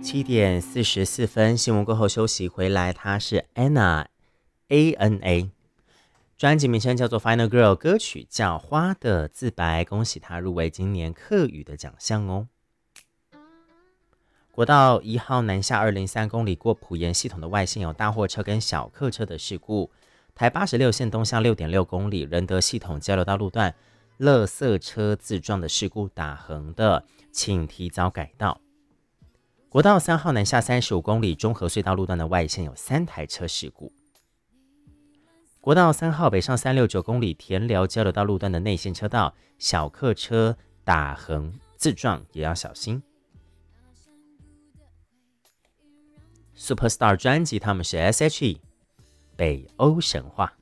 7:44，新闻过后休息回来，她是 Anna ANA， 专辑名称叫做 Final Girl， 歌曲叫《花的自白》，恭喜她入围今年客语的奖项哦。国道1号南下203公里过埔盐系统的外线有大货车跟小客车的事故，台86线东向6.6公里仁德系统交流道路段垃圾车自撞的事故打横的，请提早改道。国道3号南下35公里中和隧道路段的外线有3台车事故。国道3号北上369公里田寮交流道路段的内线车道小客车打横自撞也要小心。Superstar 专辑他们是 SHE 北欧神话。